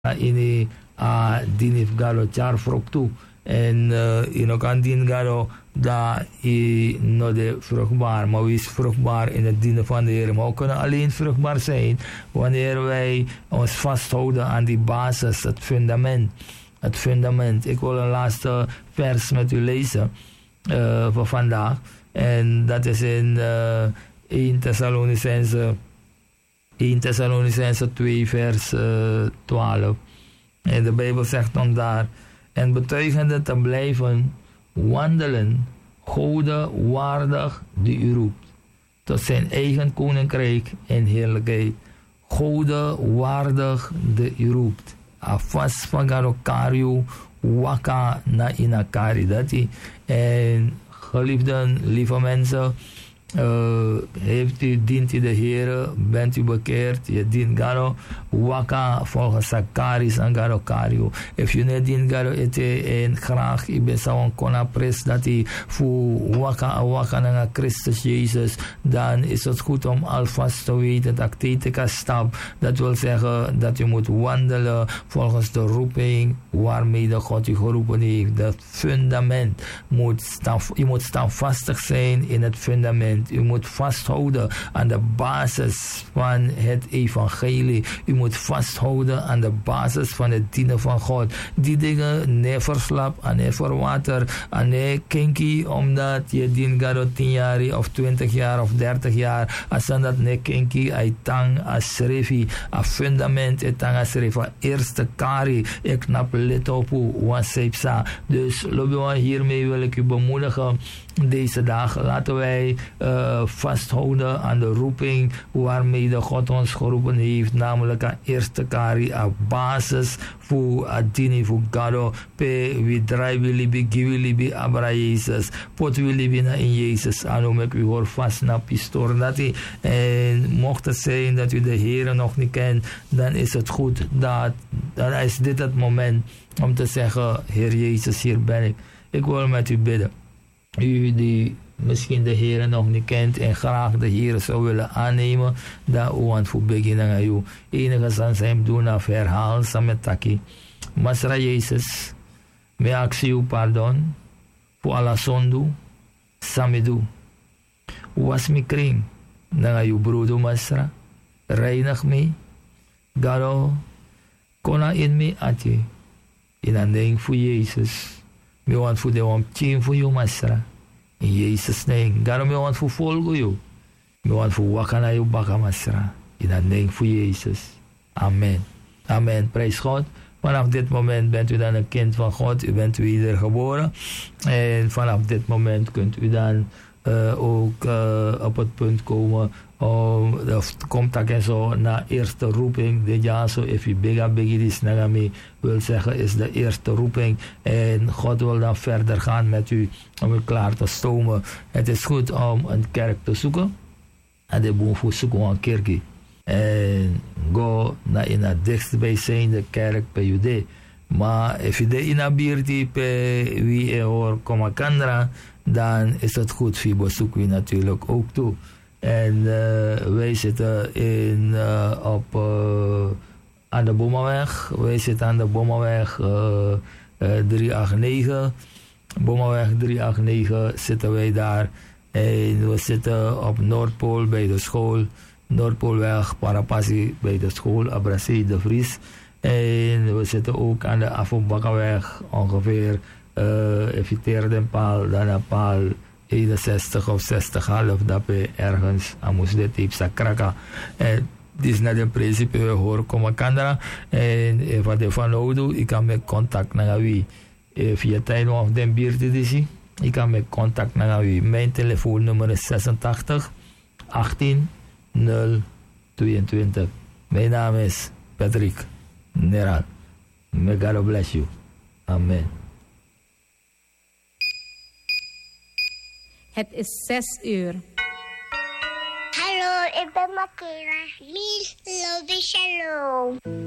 ini dinif galo char fruktu en kan din galo da no de vruchtbaar, maar wie is vruchtbaar in het dienen van de Heer. Maar we kunnen alleen vruchtbaar zijn wanneer wij ons vasthouden aan die basis, het fundament. Het fundament. Ik wil een laatste vers met u lezen voor vandaag. En dat is in 1 Thessalonicense 2 vers 12. En de Bijbel zegt dan daar: en betuigende te blijven wandelen, Gode waardig die u roept, tot zijn eigen koninkrijk en heerlijkheid. Gode waardig die u roept. Afas pagaro kario waka na inakari dati. En geliefden, lieve mensen, dient u de Heer, bent u bekeerd, je dient garo waka volgens Sakaris en garo kario. If you net dient garo ete en graag ik ben zo'n kona pres dat hij voor waka naar Christus Jezus, dan is het goed om alvast te weten dat actetica stap, dat wil zeggen dat je moet wandelen volgens de roeping waarmee de God je geroepen heeft. Dat fundament je moet standvastig zijn in het fundament. U moet vasthouden aan de basis van het evangelie. U moet vasthouden aan de basis van het dienen van God. Die dingen never slap en never water en nee kinky, omdat je dient garo 10 jaar of 20 jaar of 30 jaar. Als dan dat nee kinky, ai tang as refi, a fundament et tang as refi, eerste kari, ik knap letopu, wansepsa. Dus hiermee wil ik u bemoedigen. Deze dag laten wij vasthouden aan de roeping waarmee de God ons geroepen heeft, namelijk aan eerste kari, aan basis voor adini voor gado pe we drive libi give libi abra Jezus pot we libi na in Jezus aan ik u hoor vast na pistoor dat en mocht het zijn dat u de Heer nog niet kent, dan is het goed dat dan is dit het moment om te zeggen: Heer Jezus, hier ben ik. Ik wil met u bidden. U die misschien de Heer nog niet kent en graag de Heer zou willen aannemen, dat u aan voor beginnen aan u. Enige zin zijn doen af herhaal samen taki. Masra Jezus, me actie u pardon voor alle zonde, samidu. Was me kring, naar uw broeder Masra, reinig me, garo, kona in me atje, in een ding voor Jezus. Me want voor de omtien voor jou, Masra. In Jezus' naam. Daarom me want voor volgen jou. Me want voor wakken naar jou bakken, Masra. In dat naam voor Jezus. Amen. Amen. Prijs God. Vanaf dit moment bent u dan een kind van God. U bent weer geboren. En vanaf dit moment kunt u dan ook op het punt komen of contact en zo na eerste roeping. Dit jaar zo, if je bega is nagami, wil zeggen is de eerste roeping. En God wil dan verder gaan met u om u klaar te stomen. Het is goed om een kerk te zoeken. En de boel voor zoeken een kerk. En go naar in het dichtstbijzijnde kerk bij u. Maar if je de in de buurt wie er hoor komen kandra, dan is het goed voor bezoek we natuurlijk ook toe. En wij zitten aan de Bommenweg. Wij zitten aan de Bommenweg 389. Bommenweg 389 zitten wij daar. En we zitten op Noordpool bij de school. Noordpoolweg, Parapassi bij de school, Abrassi de Vries. En we zitten ook aan de Afobakkenweg ongeveer eviteerde paal, dan een paal 61 of 60 half, dat we ergens aan moest dit type sakraka. En dit is net een principe, we horen komen kandra. En wat ik van oude, ik kan met contact naar wie. Via tijd of den buurt is, ik kan met contact naar wie. Mijn telefoonnummer is 86 18 022. Mijn naam is Patrick Neral. May God bless you. Amen. Het is 6 uur. Hallo, ik ben Makela. Lies, love, shalom.